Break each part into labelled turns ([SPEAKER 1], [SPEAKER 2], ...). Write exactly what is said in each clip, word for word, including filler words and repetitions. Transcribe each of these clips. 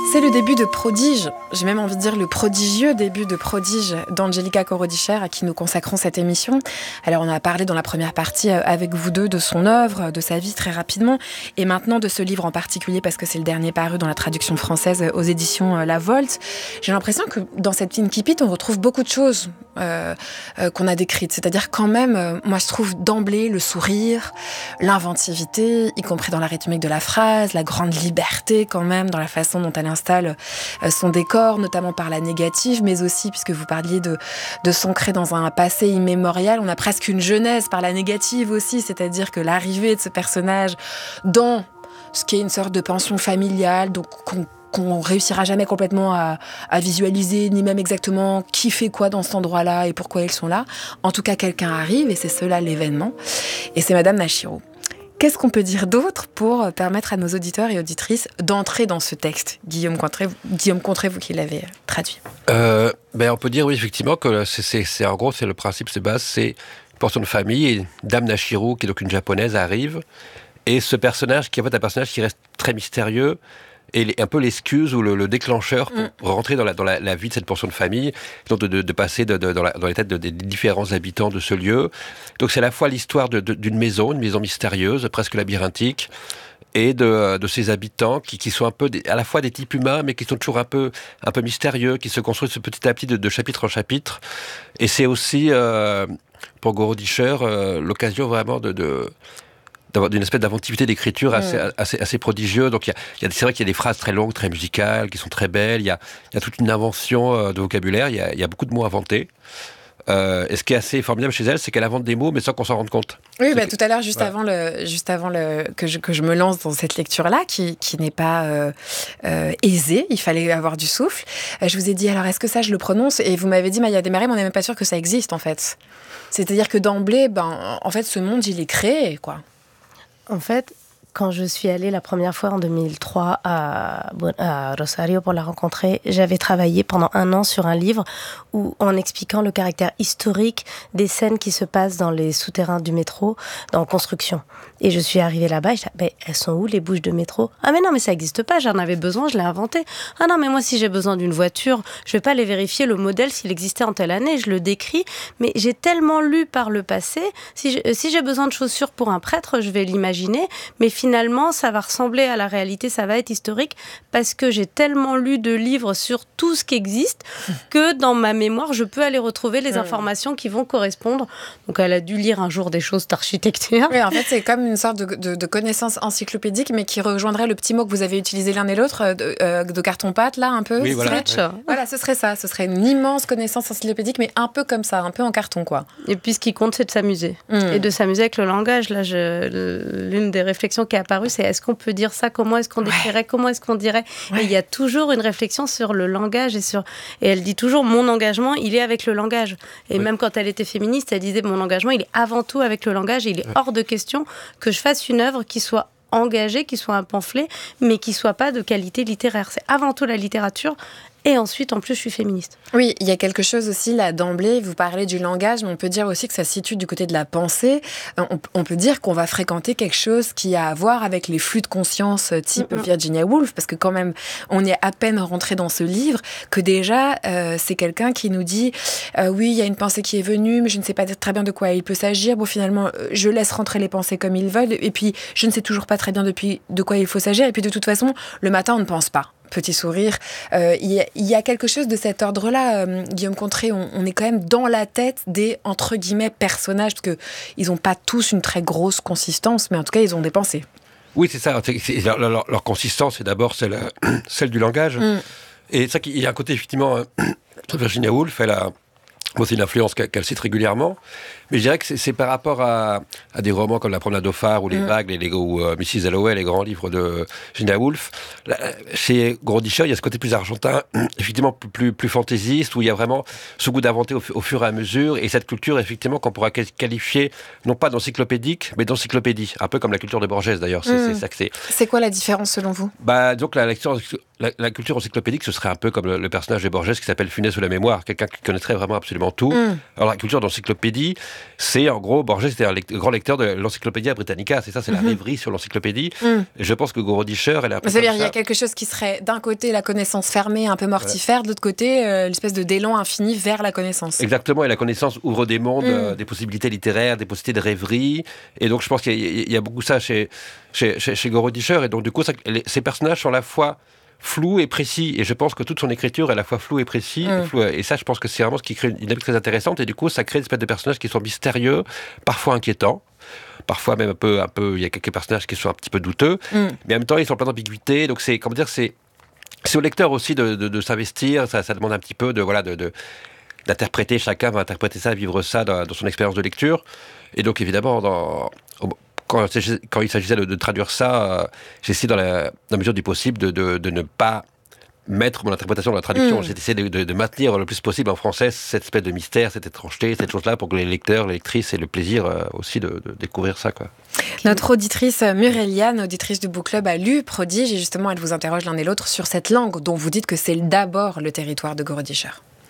[SPEAKER 1] C'est le début de Prodige, j'ai même envie de dire le prodigieux début de Prodige d'Angelica Korodicher à qui nous consacrons cette émission. Alors on a parlé dans la première partie avec vous deux de son œuvre, de sa vie très rapidement, et maintenant de ce livre en particulier parce que c'est le dernier paru dans la traduction française aux éditions La Volte. J'ai l'impression que dans cette Incipit on retrouve beaucoup de choses euh, euh, qu'on a décrites, c'est-à-dire quand même, euh, moi je trouve d'emblée le sourire, l'inventivité, y compris dans la rythmique de la phrase, la grande liberté quand même dans la façon dont elle installe son décor, notamment par la négative, mais aussi, puisque vous parliez de, de s'ancrer dans un passé immémorial, on a presque une genèse par la négative aussi, c'est-à-dire que l'arrivée de ce personnage dans ce qui est une sorte de pension familiale, donc qu'on qu'on réussira jamais complètement à, à visualiser, ni même exactement qui fait quoi dans cet endroit-là et pourquoi ils sont là. En tout cas, quelqu'un arrive et c'est cela l'événement. Et c'est Madame Nashiro. Qu'est-ce qu'on peut dire d'autre pour permettre à nos auditeurs et auditrices d'entrer dans ce texte ? Guillaume Contré, Guillaume Contré, vous qui l'avez traduit.
[SPEAKER 2] Euh, ben on peut dire, oui, effectivement, que c'est, c'est, c'est, en gros, c'est le principe, c'est base, c'est une portion de famille, et Dame Nashiro, qui est donc une japonaise, arrive, et ce personnage, qui est en fait un personnage qui reste très mystérieux, et un peu l'excuse ou le, le déclencheur pour, mm. pour rentrer dans, la, dans la, la vie de cette portion de famille, donc de, de, de passer de, de, dans, la, dans les têtes de, de, des différents habitants de ce lieu. Donc c'est à la fois l'histoire de, de, d'une maison, une maison mystérieuse, presque labyrinthique, et de, de ses habitants qui, qui sont un peu des, à la fois des types humains, mais qui sont toujours un peu, un peu mystérieux, qui se construisent petit à petit de, de chapitre en chapitre. Et c'est aussi, euh, pour Korodicher, euh, l'occasion vraiment de... de d'une espèce d'inventivité d'écriture assez, mmh. assez, assez prodigieux. Donc, il y a, il y a, c'est vrai qu'il y a des phrases très longues, très musicales, qui sont très belles. Il y a, il y a toute une invention de vocabulaire. Il y a, il y a beaucoup de mots inventés. Euh, et ce qui est assez formidable chez elle, c'est qu'elle invente des mots, mais sans qu'on s'en rende compte.
[SPEAKER 1] Oui, bah, que... tout à l'heure, juste
[SPEAKER 2] voilà.
[SPEAKER 1] avant, le, juste avant le, que, je, que je me lance dans cette lecture-là, qui, qui n'est pas euh, euh, aisée, il fallait avoir du souffle. Euh, je vous ai dit, alors, est-ce que ça, je le prononce ? Et vous m'avez dit, Maya Desmarais, mais on n'est même pas sûr que ça existe, en fait. C'est-à-dire que d'emblée, ben, en fait, ce monde, il est créé, quoi.
[SPEAKER 3] En fait, quand je suis allée la première fois en deux mille trois à, à Rosario pour la rencontrer, j'avais travaillé pendant un an sur un livre où, en expliquant le caractère historique des scènes qui se passent dans les souterrains du métro, en construction. Et je suis arrivée là-bas et je disais, ben, elles sont où les bouches de métro ? Ah mais non, mais ça n'existe pas, j'en avais besoin, je l'ai inventé. Ah non, mais moi si j'ai besoin d'une voiture, je vais pas aller vérifier le modèle s'il existait en telle année, je le décris. Mais j'ai tellement lu par le passé, si, je, si j'ai besoin de chaussures pour un prêtre, je vais l'imaginer, mais finalement ça va ressembler à la réalité, ça va être historique, parce que j'ai tellement lu de livres sur tout ce qui existe que dans ma mémoire, je peux aller retrouver les informations qui vont correspondre. Donc elle a dû lire un jour des choses d'architecture.
[SPEAKER 1] Oui, en fait, c'est comme une sorte de, de, de connaissance encyclopédique, mais qui rejoindrait le petit mot que vous avez utilisé l'un et l'autre, de, euh, de carton-pâte, là, un peu.
[SPEAKER 2] Oui, voilà.
[SPEAKER 1] Ouais. Voilà, ce serait ça. Ce serait une immense connaissance encyclopédique, mais un peu comme ça, un peu en carton, quoi.
[SPEAKER 3] Et puis, ce qui compte, c'est de s'amuser. Mmh. Et de s'amuser avec le langage. Là, je, l'une des réflexions qui est apparue, c'est est-ce qu'on peut dire ça ? Comment est-ce qu'on décrirait ? Ouais. Comment est-ce qu'on dirait ? Ouais. Et il y a toujours une réflexion sur le langage et sur... Et elle dit toujours, mon engagement, il est avec le langage. Et oui. Même quand elle était féministe, elle disait, mon engagement, il est avant tout avec le langage et il est ouais. hors de question que je fasse une œuvre qui soit engagée, qui soit un pamphlet, mais qui soit pas de qualité littéraire. C'est avant tout la littérature. Et ensuite, en plus, je suis féministe.
[SPEAKER 1] Oui, il y a quelque chose aussi, là, d'emblée, vous parlez du langage, mais on peut dire aussi que ça se situe du côté de la pensée. On, on peut dire qu'on va fréquenter quelque chose qui a à voir avec les flux de conscience type mm-hmm. Virginia Woolf, parce que quand même, on est à peine rentré dans ce livre, que déjà, euh, c'est quelqu'un qui nous dit euh, « Oui, il y a une pensée qui est venue, mais je ne sais pas très bien de quoi il peut s'agir. Bon, finalement, je laisse rentrer les pensées comme ils veulent, et puis je ne sais toujours pas très bien depuis de quoi il faut s'agir. Et puis de toute façon, le matin, on ne pense pas. » Petit sourire. Euh, il, y a, il y a quelque chose de cet ordre-là, euh, Guillaume Contré, on, on est quand même dans la tête des, entre guillemets, personnages, parce qu'ils n'ont pas tous une très grosse consistance, mais en tout cas, ils ont des pensées.
[SPEAKER 2] Oui, c'est ça. C'est, c'est, leur, leur, leur consistance, c'est d'abord celle, celle du langage. Mm. Et c'est ça qu'il y a un côté, effectivement, Virginia Woolf, elle a... Bon, c'est une influence qu'elle, qu'elle cite régulièrement, mais je dirais que c'est, c'est par rapport à, à des romans comme La Promenade au phare ou Les mmh. Vagues, les, les, ou euh, missus Dalloway, les grands livres de Virginia Woolf. Là, chez Korodicher, il y a ce côté plus argentin, effectivement plus, plus, plus fantaisiste, où il y a vraiment ce goût d'inventer au, au fur et à mesure, et cette culture, effectivement, qu'on pourra qualifier, non pas d'encyclopédique, mais d'encyclopédie, un peu comme la culture de Borges, d'ailleurs. C'est, mmh. c'est ça que c'est.
[SPEAKER 1] C'est quoi la différence, selon vous ?
[SPEAKER 2] Bah, donc, la lecture la, la culture encyclopédique, ce serait un peu comme le, le personnage de Borges qui s'appelle Funès ou la mémoire, quelqu'un qui connaîtrait vraiment absolument tout. Mm. Alors la culture d'encyclopédie, c'est en gros, Borges était un lect- grand lecteur de l'Encyclopédia Britannica, c'est ça, c'est mm-hmm. la rêverie sur l'encyclopédie. Mm. Et je pense que Gorodischer, elle a un peu
[SPEAKER 1] C'est-à-dire, il y a quelque chose qui serait d'un côté la connaissance fermée, un peu mortifère, ouais. de l'autre côté, euh, l'espèce de d'élan infini vers la connaissance.
[SPEAKER 2] Exactement, et la connaissance ouvre des mondes, mm. euh, des possibilités littéraires, des possibilités de rêverie. Et donc je pense qu'il y a, il y a beaucoup ça chez, chez, chez, chez Gorodischer, et donc du coup, ça, les, ces personnages sont à la fois flou et précis, et je pense que toute son écriture est à la fois flou et précis, mm. et, flou, et ça je pense que c'est vraiment ce qui crée une dynamique très intéressante, et du coup ça crée une espèce de personnages qui sont mystérieux, parfois inquiétants, parfois même un peu, un peu, il y a quelques personnages qui sont un petit peu douteux, mm. mais en même temps ils sont plein d'ambiguïté, donc c'est, comment dire, c'est, c'est au lecteur aussi de, de, de s'investir, ça, ça demande un petit peu de, voilà, de, de d'interpréter, chacun va interpréter ça, vivre ça dans, dans son expérience de lecture, et donc évidemment dans... Quand, quand il s'agissait de, de traduire ça, euh, j'essaie dans la, dans la mesure du possible de, de, de ne pas mettre mon interprétation dans la traduction. Mmh. J'essaie de, de, de maintenir le plus possible en français cette espèce de mystère, cette étrangeté, cette chose-là, pour que les lecteurs, les lectrices aient le plaisir euh, aussi de, de découvrir ça, quoi.
[SPEAKER 1] Notre auditrice Muriel Liane, auditrice du Book Club, a lu Prodige, et justement elle vous interroge l'un et l'autre sur cette langue dont vous dites que c'est d'abord le territoire de Gorodischer.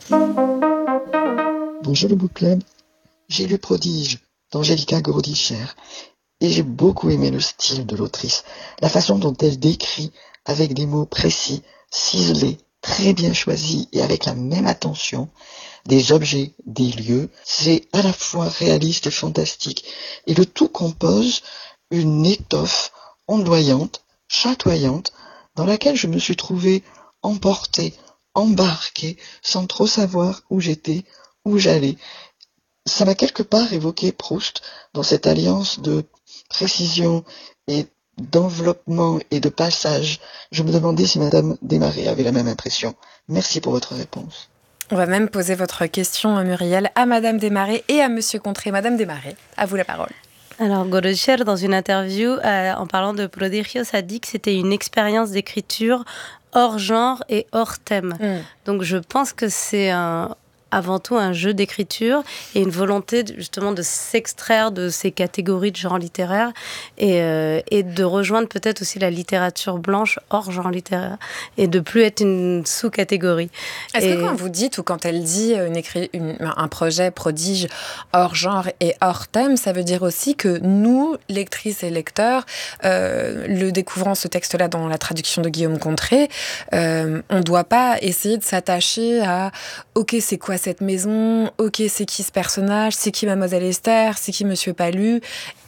[SPEAKER 4] Bonjour le Book Club, j'ai lu Prodige d'Angelika Gorodischer. Et j'ai beaucoup aimé le style de l'autrice, la façon dont elle décrit avec des mots précis, ciselés, très bien choisis et avec la même attention, des objets, des lieux. C'est à la fois réaliste et fantastique. Et le tout compose une étoffe ondoyante, chatoyante, dans laquelle je me suis trouvé emporté, embarqué, sans trop savoir où j'étais, où j'allais. Ça m'a quelque part évoqué Proust dans cette alliance de précision et d'enveloppement et de passage. Je me demandais si Madame Desmarais avait la même impression. Merci pour votre réponse.
[SPEAKER 1] On va même poser votre question, Muriel, à Madame Desmarais et à Monsieur Contré. Madame Desmarais, à vous la parole.
[SPEAKER 3] Alors, Gorodischer, dans une interview, euh, en parlant de Prodigios, a dit que c'était une expérience d'écriture hors genre et hors thème. Mm. Donc, je pense que c'est un... avant tout un jeu d'écriture et une volonté de, justement de s'extraire de ces catégories de genre littéraire et, euh, et de rejoindre peut-être aussi la littérature blanche hors genre littéraire et de plus être une sous-catégorie.
[SPEAKER 1] Est-ce
[SPEAKER 3] et...
[SPEAKER 1] que quand vous dites ou quand elle dit une écri- une, un projet prodige hors genre et hors thème, ça veut dire aussi que nous, lectrices et lecteurs, euh, le découvrant ce texte-là dans la traduction de Guillaume Contré, euh, on ne doit pas essayer de s'attacher à « ok, c'est quoi cette maison, ok, c'est qui ce personnage, c'est qui Mademoiselle Esther, c'est qui Monsieur Palu ».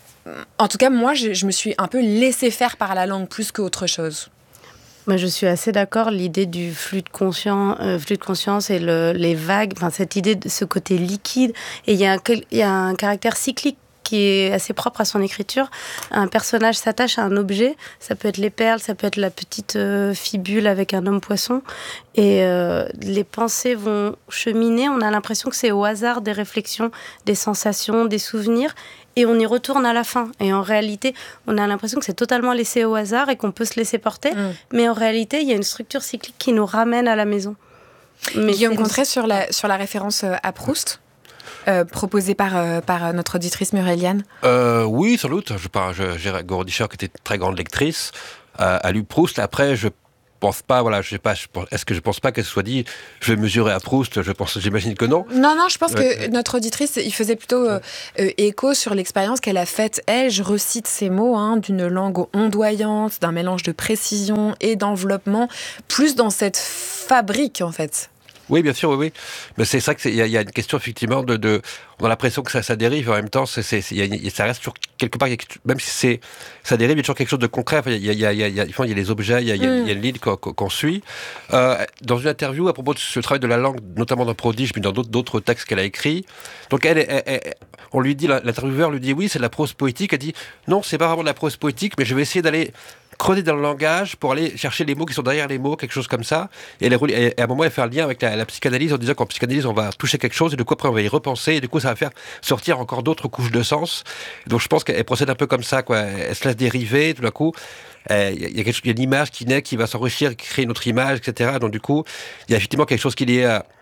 [SPEAKER 1] En tout cas, moi, je, je me suis un peu laissée faire par la langue plus qu'autre chose.
[SPEAKER 3] Moi, je suis assez d'accord. L'idée du flux de conscience, euh, flux de conscience et le, les vagues, enfin, cette idée de ce côté liquide. Et il y a un, il y a un caractère cyclique qui est assez propre à son écriture. Un personnage s'attache à un objet, ça peut être les perles, ça peut être la petite euh, fibule avec un homme poisson, et euh, les pensées vont cheminer, on a l'impression que c'est au hasard des réflexions, des sensations, des souvenirs, et on y retourne à la fin. Et en réalité, on a l'impression que c'est totalement laissé au hasard et qu'on peut se laisser porter, mmh. mais en réalité, il y a une structure cyclique qui nous ramène à la maison.
[SPEAKER 1] Mais Guillaume Contré, sur la, sur la référence à Proust, Euh, proposé par, euh, par notre auditrice Muriel Liane
[SPEAKER 2] euh, Oui, sans doute. Je, je, je, Gorodischer, qui était une très grande lectrice, euh, a lu Proust. Après, je pense pas, voilà, je sais pas, je pense, est-ce que je pense pas qu'elle se soit dit, je vais mesurer à Proust, je pense, j'imagine que non.
[SPEAKER 1] Non, non, je pense ouais. que notre auditrice, il faisait plutôt euh, euh, écho sur l'expérience qu'elle a faite, elle, je recite ces mots, hein, d'une langue ondoyante, d'un mélange de précision et d'enveloppement, plus dans cette fabrique, en fait.
[SPEAKER 2] Oui, bien sûr, oui, oui. Mais c'est ça qu'il y, y a une question, effectivement, de... de on a l'impression que ça, ça dérive, en même temps, c'est, c'est, y a, ça reste toujours quelque part, y a, même si c'est, ça dérive, il y a toujours quelque chose de concret. Enfin, il y a, il y a, il y a, il y a, il y a les objets, il y a, il y a, mm. il y a une ligne qu'on, qu'on suit. Euh, dans une interview, à propos de ce travail de la langue, notamment dans Prodige, mais dans d'autres, d'autres textes qu'elle a écrits, donc elle, elle, elle, on lui dit, l'intervieweur lui dit, oui, c'est de la prose poétique. Elle dit, non, c'est pas vraiment de la prose poétique, mais je vais essayer d'aller creuser dans le langage pour aller chercher les mots qui sont derrière les mots, quelque chose comme ça. Et, elle, et à un moment, elle fait un lien avec la, la psychanalyse en disant qu'en psychanalyse, on va toucher quelque chose et du coup, après, on va y repenser et du coup, ça va faire sortir encore d'autres couches de sens. Donc, je pense qu'elle procède un peu comme ça, quoi. Elle se laisse dériver, tout d'un coup. Il euh, y, y, y a une image qui naît, qui va s'enrichir, créer une autre image, et cetera. Donc, du coup, il y a effectivement quelque chose qui est lié à,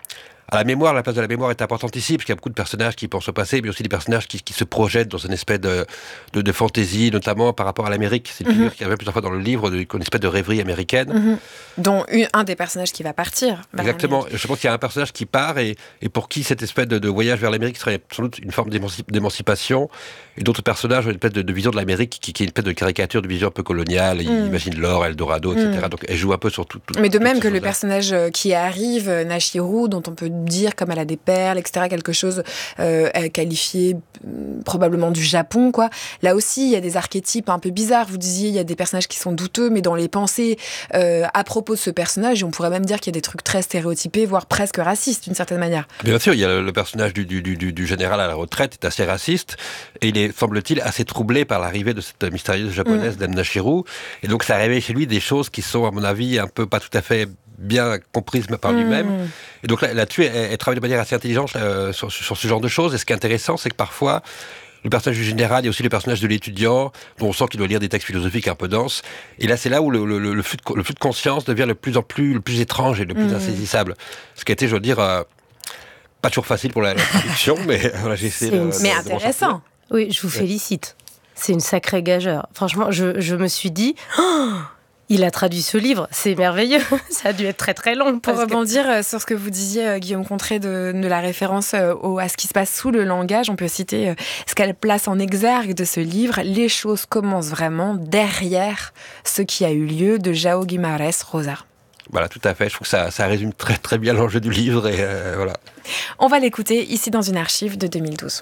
[SPEAKER 2] À la mémoire, la place de la mémoire est importante ici, parce qu'il y a beaucoup de personnages qui pensent au passé, mais aussi des personnages qui, qui se projettent dans une espèce de, de, de fantaisie, notamment par rapport à l'Amérique. C'est une figure mm-hmm. qui revient plusieurs fois dans le livre, de, une espèce de rêverie américaine.
[SPEAKER 1] Mm-hmm. Dont une, un des personnages qui va partir.
[SPEAKER 2] Exactement. Je pense qu'il y a un personnage qui part, et, et pour qui cette espèce de, de voyage vers l'Amérique serait sans doute une forme d'émancip- d'émancipation, et d'autres personnages ont une espèce de, de vision de l'Amérique qui, qui est une espèce de caricature, de vision un peu coloniale. Mm. Ils imaginent l'or, Eldorado, et cetera. Mm. Donc elle joue un peu sur tout. tout
[SPEAKER 1] mais de même que
[SPEAKER 2] choses-là.
[SPEAKER 1] Le personnage qui arrive, Nashiru, dont on peut dire comme elle a des perles, et cetera, quelque chose euh, qualifié euh, probablement du Japon, quoi. Là aussi, il y a des archétypes un peu bizarres. Vous disiez, il y a des personnages qui sont douteux, mais dans les pensées euh, à propos de ce personnage, on pourrait même dire qu'il y a des trucs très stéréotypés, voire presque racistes, d'une certaine manière.
[SPEAKER 2] Bien sûr, il y a le, le personnage du, du, du, du général à la retraite est assez raciste, et il est, semble-t-il, assez troublé par l'arrivée de cette mystérieuse japonaise, mmh. Dame Nashiru, et donc ça réveille chez lui des choses qui sont, à mon avis, un peu pas tout à fait bien comprise par lui-même. Mmh. Et donc là, là-dessus, elle, elle travaille de manière assez intelligente euh, sur, sur ce genre de choses. Et ce qui est intéressant, c'est que parfois, le personnage du général, il y a aussi le personnage de l'étudiant, dont on sent qu'il doit lire des textes philosophiques un peu denses. Et là, c'est là où le, le, le, flux, de, le flux de conscience devient de plus en plus, le plus étrange et le plus mmh. insaisissable. Ce qui a été, je veux dire, euh, pas toujours facile pour la, la traduction, mais voilà, j'ai essayé de,
[SPEAKER 1] une...
[SPEAKER 2] de,
[SPEAKER 1] Mais
[SPEAKER 2] de
[SPEAKER 1] intéressant.
[SPEAKER 3] Oui, je vous ouais. félicite. C'est une sacrée gageure. Franchement, je, je me suis dit... Oh, il a traduit ce livre, c'est merveilleux. Ça a dû être très très long.
[SPEAKER 1] Pour rebondir que... sur ce que vous disiez, Guillaume Contré, de, de la référence au, à ce qui se passe sous le langage, on peut citer ce qu'elle place en exergue de ce livre. Les choses commencent vraiment derrière ce qui a eu lieu, de João Guimarães Rosa.
[SPEAKER 2] Voilà, tout à fait. Je trouve que ça, ça résume très très bien l'enjeu du livre. Et euh, voilà.
[SPEAKER 1] On va l'écouter ici dans une archive de deux mille douze.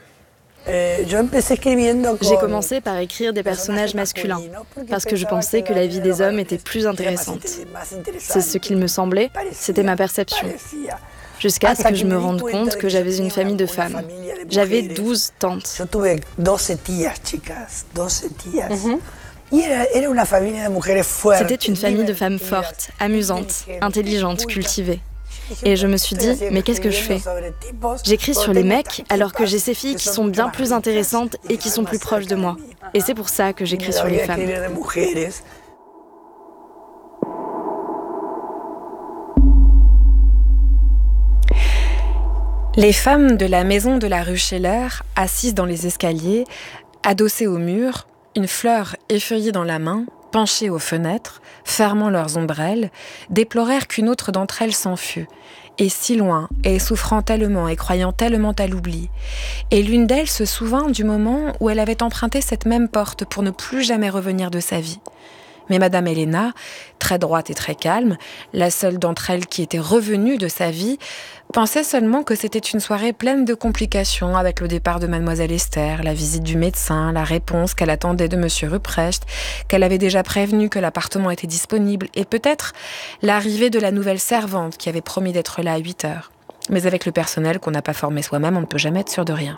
[SPEAKER 5] J'ai commencé par écrire des personnages masculins, parce que je pensais que la vie des hommes était plus intéressante. C'est ce qu'il me semblait, c'était ma perception. Jusqu'à ce que je me rende compte que j'avais une famille de femmes. J'avais douze tantes. Mm-hmm. C'était une famille de femmes fortes, amusantes, intelligentes, cultivées. Et je me suis dit, mais qu'est-ce que je fais ? J'écris sur les mecs alors que j'ai ces filles qui sont bien plus intéressantes et qui sont plus proches de moi. Et c'est pour ça que j'écris sur les femmes.
[SPEAKER 1] Les femmes de la maison de la rue Scheller, assises dans les escaliers, adossées au mur, une fleur effeuillée dans la main, penchées aux fenêtres, fermant leurs ombrelles, déplorèrent qu'une autre d'entre elles s'en fût, et si loin, et souffrant tellement et croyant tellement à l'oubli. Et l'une d'elles se souvint du moment où elle avait emprunté cette même porte pour ne plus jamais revenir de sa vie. Mais Madame Helena, très droite et très calme, la seule d'entre elles qui était revenue de sa vie, pensait seulement que c'était une soirée pleine de complications avec le départ de Mademoiselle Esther, la visite du médecin, la réponse qu'elle attendait de Monsieur Ruprecht, qu'elle avait déjà prévenu que l'appartement était disponible, et peut-être l'arrivée de la nouvelle servante qui avait promis d'être là à huit heures. Mais avec le personnel qu'on n'a pas formé soi-même, on ne peut jamais être sûr de rien.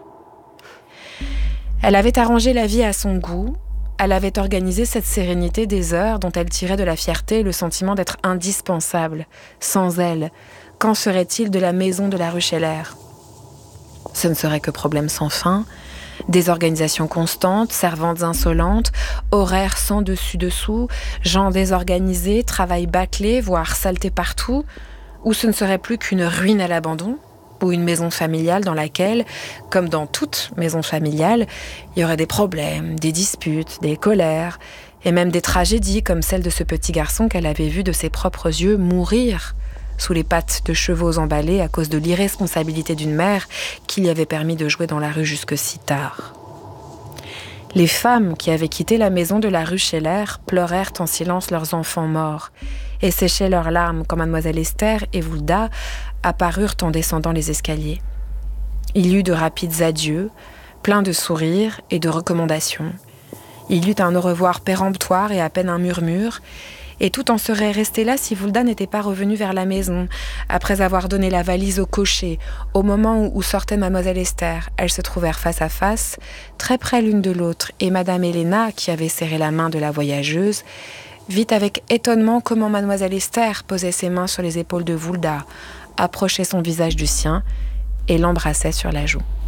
[SPEAKER 1] Elle avait arrangé la vie à son goût. Elle avait organisé cette sérénité des heures dont elle tirait de la fierté et le sentiment d'être indispensable. Sans elle, qu'en serait-il de la maison de la rue Scheller ? Ce ne serait que problèmes sans fin, désorganisation constante, servantes insolentes, horaires sans dessus-dessous, gens désorganisés, travail bâclé, voire saleté partout, ou ce ne serait plus qu'une ruine à l'abandon ? Ou une maison familiale dans laquelle, comme dans toute maison familiale, il y aurait des problèmes, des disputes, des colères, et même des tragédies comme celle de ce petit garçon qu'elle avait vu de ses propres yeux mourir sous les pattes de chevaux emballés à cause de l'irresponsabilité d'une mère qui lui avait permis de jouer dans la rue jusque si tard. Les femmes qui avaient quitté la maison de la rue Scheller pleurèrent en silence leurs enfants morts et séchaient leurs larmes quand Mademoiselle Esther et Vulda apparurent en descendant les escaliers. Il y eut de rapides adieux, pleins de sourires et de recommandations. Il y eut un au revoir péremptoire et à peine un murmure, et tout en serait resté là si Vulda n'était pas revenue vers la maison, après avoir donné la valise au cocher. Au moment où, où sortait Mademoiselle Esther, elles se trouvèrent face à face, très près l'une de l'autre, et Madame Helena, qui avait serré la main de la voyageuse, vit avec étonnement comment Mademoiselle Esther posait ses mains sur les épaules de Vulda, approchait son visage du sien et l'embrassait sur la joue.